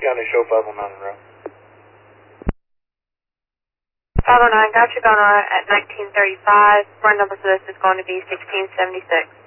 County, show 509 en route. 509, got you going on at 1935. Run number for this is going to be 1676.